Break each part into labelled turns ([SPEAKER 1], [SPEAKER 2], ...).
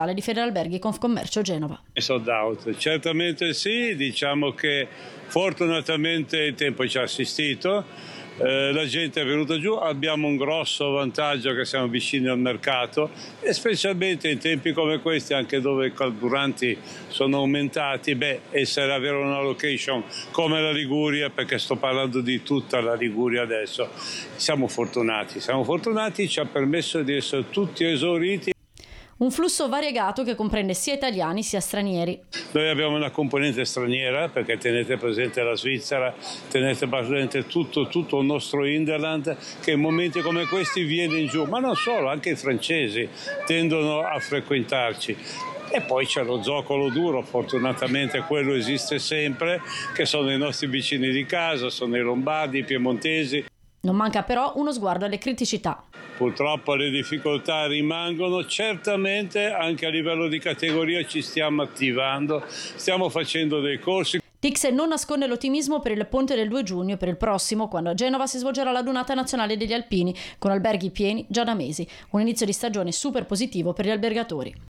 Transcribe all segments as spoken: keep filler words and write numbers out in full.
[SPEAKER 1] di Federalberghi Confcommercio Genova.
[SPEAKER 2] Sold out, certamente sì, diciamo che fortunatamente il tempo ci ha assistito, eh, la gente è venuta giù, abbiamo un grosso vantaggio che siamo vicini al mercato e specialmente in tempi come questi, anche dove i carburanti sono aumentati, beh, essere avere una location come la Liguria, perché sto parlando di tutta la Liguria adesso, siamo fortunati, siamo fortunati, ci ha permesso di essere tutti esauriti.
[SPEAKER 1] Un flusso variegato che comprende sia italiani sia stranieri.
[SPEAKER 2] Noi abbiamo una componente straniera, perché tenete presente la Svizzera, tenete presente tutto, tutto il nostro Hinterland, che in momenti come questi viene in giù, ma non solo, anche i francesi tendono a frequentarci. E poi c'è lo zoccolo duro, fortunatamente quello esiste sempre, che sono i nostri vicini di casa, sono i lombardi, i piemontesi.
[SPEAKER 1] Non manca però uno sguardo alle criticità.
[SPEAKER 2] Purtroppo le difficoltà rimangono, certamente anche a livello di categoria ci stiamo attivando, stiamo facendo dei corsi.
[SPEAKER 1] Tix non nasconde l'ottimismo per il ponte del due giugno e per il prossimo, quando a Genova si svolgerà la Dunata Nazionale degli Alpini, con alberghi pieni già da mesi. Un inizio di stagione super positivo per gli albergatori.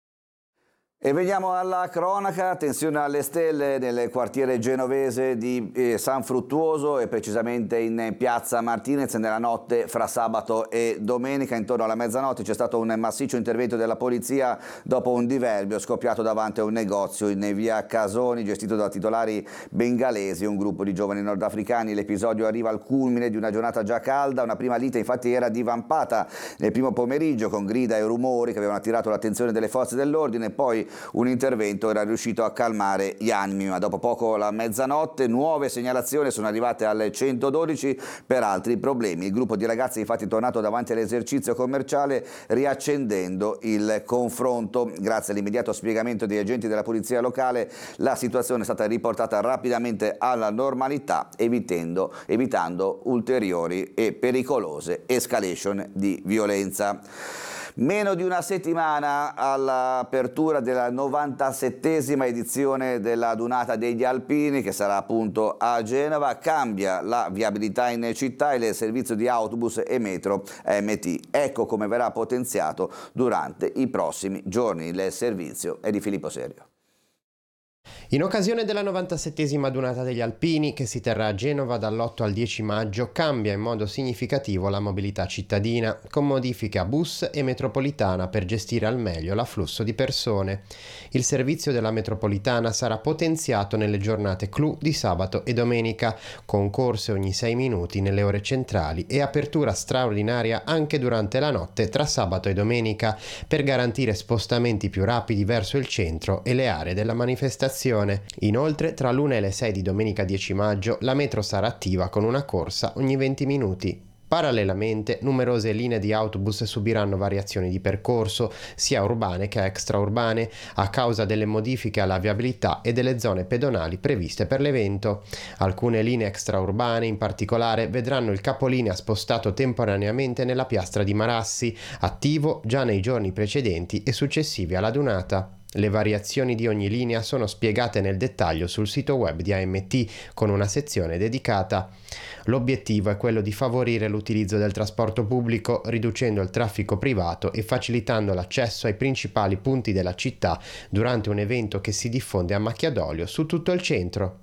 [SPEAKER 3] E veniamo alla cronaca, tensione alle stelle nel quartiere genovese di eh, San Fruttuoso e precisamente in piazza Martinez nella notte fra sabato e domenica. Intorno alla mezzanotte c'è stato un massiccio intervento della polizia dopo un diverbio scoppiato davanti a un negozio in via Casoni gestito da titolari bengalesi, un gruppo di giovani nordafricani. L'episodio arriva al culmine di una giornata già calda, una prima lite infatti era divampata nel primo pomeriggio con grida e rumori che avevano attirato l'attenzione delle forze dell'ordine, poi un intervento era riuscito a calmare gli animi, ma dopo poco la mezzanotte nuove segnalazioni sono arrivate al centododici per altri problemi. Il gruppo di ragazzi infatti è tornato davanti all'esercizio commerciale riaccendendo il confronto. Grazie all'immediato spiegamento degli agenti della polizia locale la situazione è stata riportata rapidamente alla normalità, evitando, evitando ulteriori e pericolose escalation di violenza. Meno di una settimana all'apertura della novantasettesima edizione della Dunata degli Alpini, che sarà appunto a Genova, cambia la viabilità in città e il servizio di autobus e metro M T. Ecco come verrà potenziato durante i prossimi giorni. Il servizio è di Filippo Serio.
[SPEAKER 4] In occasione della novantasettesima Dunata degli Alpini, che si terrà a Genova dall'otto al dieci maggio, cambia in modo significativo la mobilità cittadina, con modifiche a bus e metropolitana per gestire al meglio l'afflusso di persone. Il servizio della metropolitana sarà potenziato nelle giornate clou di sabato e domenica, con corse ogni sei minuti nelle ore centrali e apertura straordinaria anche durante la notte tra sabato e domenica, per garantire spostamenti più rapidi verso il centro e le aree della manifestazione. Inoltre, tra l'una e le sei di domenica dieci maggio, la metro sarà attiva con una corsa ogni venti minuti. Parallelamente, numerose linee di autobus subiranno variazioni di percorso, sia urbane che extraurbane, a causa delle modifiche alla viabilità e delle zone pedonali previste per l'evento. Alcune linee extraurbane, in particolare, vedranno il capolinea spostato temporaneamente nella piastra di Marassi, attivo già nei giorni precedenti e successivi alla Dunata. Le variazioni di ogni linea sono spiegate nel dettaglio sul sito web di A M T con una sezione dedicata. L'obiettivo è quello di favorire l'utilizzo del trasporto pubblico, riducendo il traffico privato e facilitando l'accesso ai principali punti della città durante un evento che si diffonde a macchia d'olio su tutto il centro.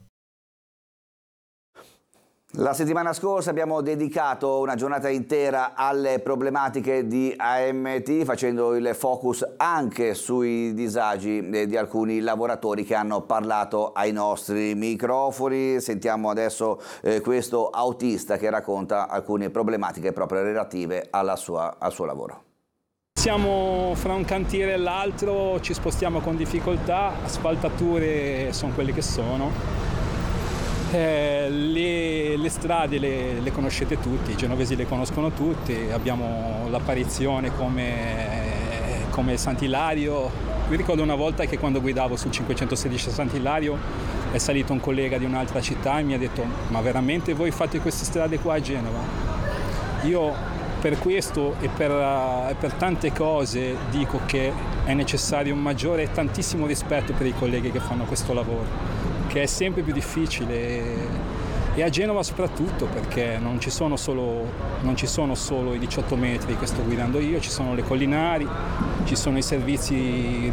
[SPEAKER 3] La settimana scorsa abbiamo dedicato una giornata intera alle problematiche di A M T, facendo il focus anche sui disagi di alcuni lavoratori che hanno parlato ai nostri microfoni. Sentiamo adesso eh, questo autista che racconta alcune problematiche proprio relative alla sua, al suo lavoro.
[SPEAKER 5] Siamo fra un cantiere e l'altro, ci spostiamo con difficoltà, asfaltature sono quelle che sono. Eh, le, le strade le, le conoscete tutti, i genovesi le conoscono tutti, abbiamo l'apparizione come, come Sant'Ilario. Mi ricordo una volta che quando guidavo sul cinquecentosedici a Sant'Ilario è salito un collega di un'altra città e mi ha detto: ma veramente voi fate queste strade qua a Genova? Io per questo e per, uh, per tante cose dico che è necessario un maggiore e tantissimo rispetto per i colleghi che fanno questo lavoro, che è sempre più difficile e a Genova soprattutto, perché non ci sono solo, non ci sono solo i diciotto metri che sto guidando io, ci sono le collinari, ci sono i servizi